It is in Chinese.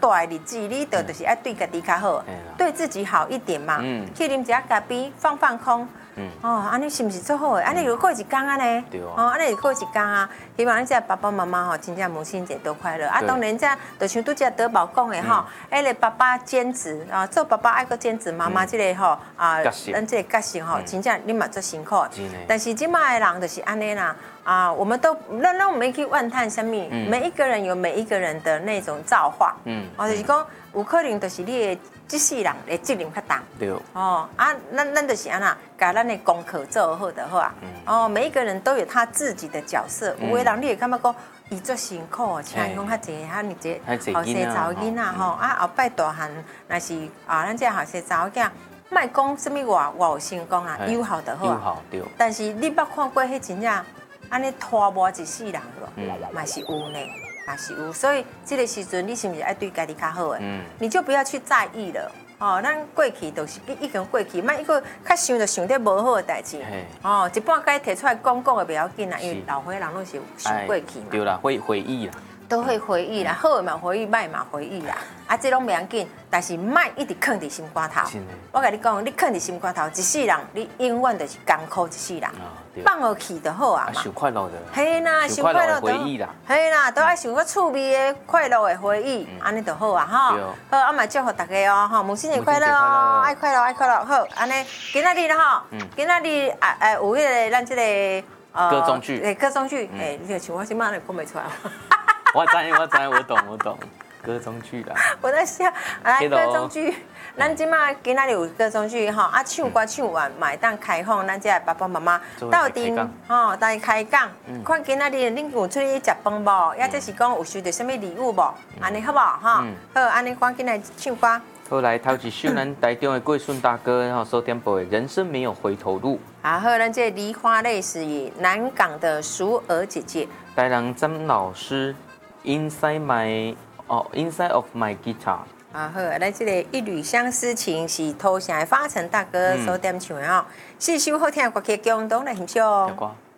大的日子，你就是要对家己较好，对自己好一点嘛。去啉一下咖啡，放空。哦，安尼是不是最好的？安尼又过一天啊呢？ 对哦，安尼又过一天啊！希望咱这爸爸妈妈吼，真正母亲节都快乐啊！当然，这就像拄则德宝讲的吼，迄个爸爸兼职啊，做爸爸爱个兼职，妈妈这个吼啊，咱这个角色吼，真正你嘛做辛苦。但是即卖的人就是安尼啦啊，我们都咱我们去怨叹什么？每一个人有每一个人的那种造化。哦，就是讲有可能就是你的。这世人的责任较重， 对哦啊，咱就是安那，把咱的功课做好就好啊。哦，每一个人都有他自己的角色。有的人你会感觉讲，伊做辛苦，请讲较济，哈，你这后生查某囡仔吼，啊后摆大汉，若是啊，咱这后生查某囝，莫讲什么外有成功啊，有效就好啊。 有效对。 但是你捌看过迄真正安尼拖磨一世人无？嘛是有呢。也是有，所以这个时阵你是不是爱对家己较好诶？你就不要去在意了。哦，咱过去都是已经过去，莫一个较想就想得无好诶代志。哦，一半该提出来讲的不要紧啦，因为老岁人拢是想过去嘛。 对啦，会回忆啦。 都会回忆啦，好的嘛回忆，歹嘛回忆啦。啊，这拢袂要紧，但是莫一直藏伫心肝头。我甲你讲，你藏伫心肝头，一世人你永远就是艰苦一世人。放落去就好啊嘛。 想快乐的。 嘿啦， 想快乐的回忆啦。 嘿啦，都爱想个趣味的、快乐的回忆，安尼就好啊哈。好，啊嘛祝福大家哦哈，母亲节快乐哦，爱快乐爱快乐。好，安尼今仔日啦哈，今仔日有迄个咱这个歌中剧。 歌中剧，你就像我今晚都讲袂出来。 我知，我懂，歌中剧啦。 我在想，来歌中剧，咱今嘛今仔日有歌中剧吼，啊唱歌唱完，买当开放，咱这爸爸妈妈到底吼，来开讲，看今仔日恁有出去食饭无？也就是讲有收到什么礼物无？安尼好不好？哈，好，安尼赶紧来唱歌。 后来头一首咱台中的贵顺大哥，然后收点播的《人生没有回头路》。 好，咱这梨花泪是南港的淑儿姐姐， 台人张老师。Inside of my guitar。 好，咱这个一缕相思情是土城的发城大哥所点唱的哦，四首好听的歌曲，共同来欣赏。